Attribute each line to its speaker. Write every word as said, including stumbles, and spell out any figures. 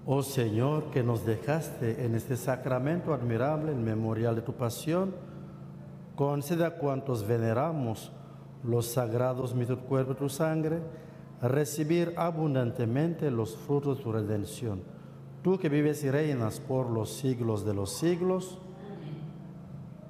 Speaker 1: Oh Señor, que nos dejaste en este sacramento admirable en memorial de tu pasión, concede a cuantos veneramos los sagrados misterios de tu cuerpo y tu sangre, a recibir abundantemente los frutos de tu redención. Tú que vives y reinas por los siglos de los siglos,